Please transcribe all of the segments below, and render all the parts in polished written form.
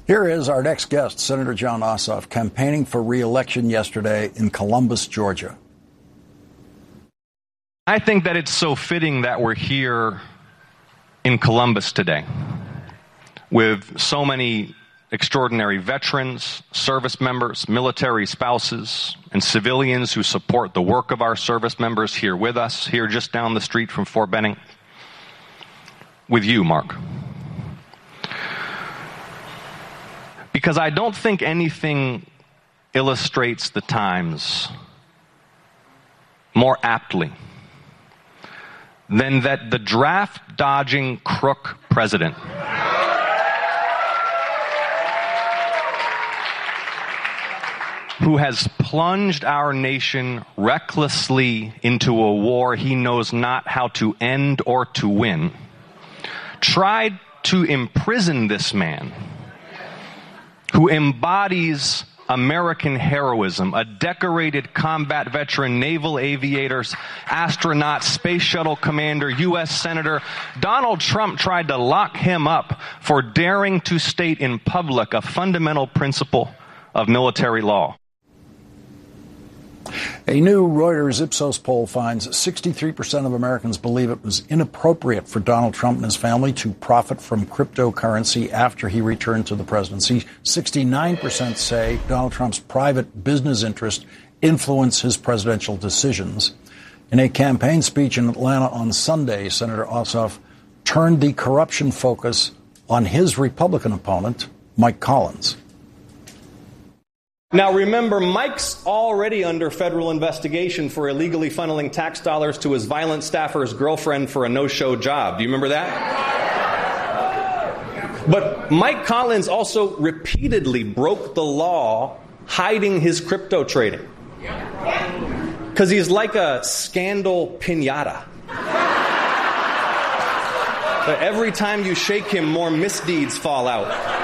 Here is our next guest, Senator Jon Ossoff, campaigning for re-election yesterday in Columbus, Georgia. I think that it's so fitting that we're here in Columbus today with so many extraordinary veterans, service members, military spouses, and civilians who support the work of our service members here with us, here just down the street from Fort Benning. With you, Mark. Because I don't think anything illustrates the times more aptly than that the draft-dodging crook president who has plunged our nation recklessly into a war he knows not how to end or to win, tried to imprison this man who embodies American heroism, a decorated combat veteran, naval aviators, astronaut, space shuttle commander, U.S. Senator. Donald Trump tried to lock him up for daring to state in public a fundamental principle of military law. A new Reuters Ipsos poll finds 63% of Americans believe it was inappropriate for Donald Trump and his family to profit from cryptocurrency after he returned to the presidency. 69% say Donald Trump's private business interest influenced his presidential decisions. In a campaign speech in Atlanta on Sunday, Senator Ossoff turned the corruption focus on his Republican opponent, Mike Collins. Now remember, Mike's already under federal investigation for illegally funneling tax dollars to his violent staffer's girlfriend for a no-show job. Do you remember that? But Mike Collins also repeatedly broke the law hiding his crypto trading. Because he's like a scandal piñata. But every time you shake him, more misdeeds fall out.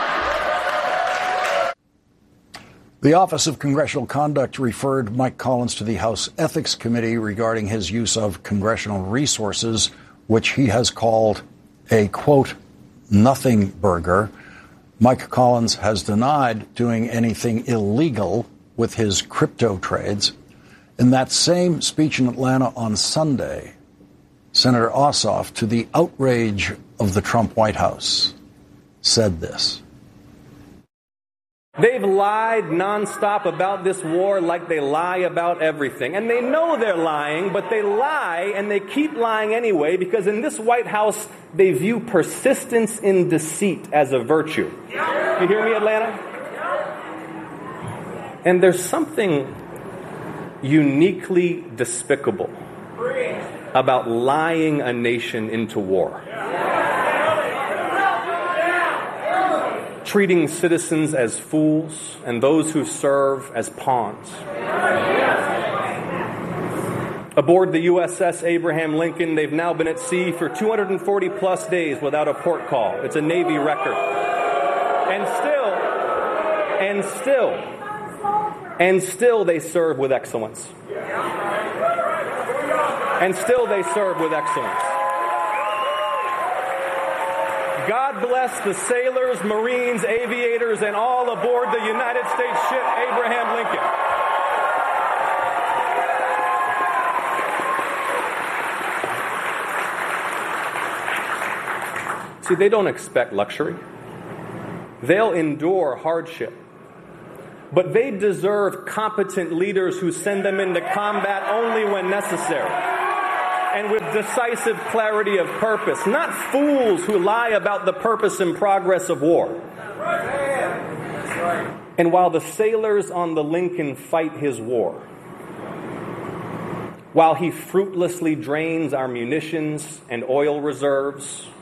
The Office of Congressional Conduct referred Mike Collins to the House Ethics Committee regarding his use of congressional resources, which he has called a, quote, nothing burger. Mike Collins has denied doing anything illegal with his crypto trades. In that same speech in Atlanta on Sunday, Senator Ossoff, to the outrage of the Trump White House, said this. They've lied nonstop about this war like they lie about everything. And they know they're lying, but they lie and they keep lying anyway because in this White House, they view persistence in deceit as a virtue. You hear me, Atlanta? And there's something uniquely despicable about lying a nation into war. Treating citizens as fools and those who serve as pawns. Aboard the USS Abraham Lincoln, they've now been at sea for 240 plus days without a port call. It's a Navy record. And still they serve with excellence. And still they serve with excellence. God bless the sailors, Marines, aviators, and all aboard the United States ship Abraham Lincoln. See, they don't expect luxury. They'll endure hardship. But they deserve competent leaders who send them into combat only when necessary. And with decisive clarity of purpose, not fools who lie about the purpose and progress of war. And while the sailors on the Lincoln fight his war, while he fruitlessly drains our munitions and oil reserves,